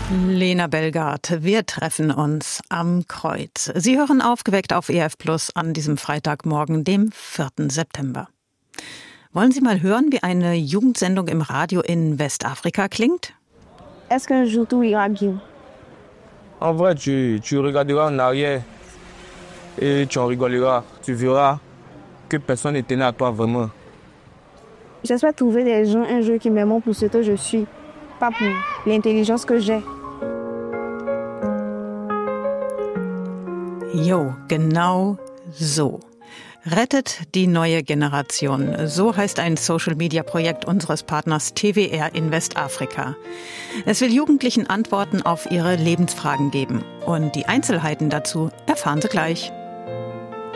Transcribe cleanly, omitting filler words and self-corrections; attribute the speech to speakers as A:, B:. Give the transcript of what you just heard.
A: Lena Belgard, wir treffen uns am Kreuz. Sie hören Aufgeweckt auf EF Plus an diesem Freitagmorgen, dem 4. September. Wollen Sie mal hören, wie eine Jugendsendung im Radio in Westafrika klingt?
B: Est-ce qu'un jour tout ira bien?
C: En vrai, tu regarderas en arrière et tu en rigoleras. Tu verras que personne n'est tenu à toi vraiment.
B: J'espère trouver des gens un jour qui m'aiment pour ce que je suis, pas pour l'intelligence que j'ai.
A: Jo, genau so. Rettet die neue Generation. So heißt ein Social-Media-Projekt unseres Partners TWR in Westafrika. Es will Jugendlichen Antworten auf ihre Lebensfragen geben. Und die Einzelheiten dazu erfahren Sie gleich.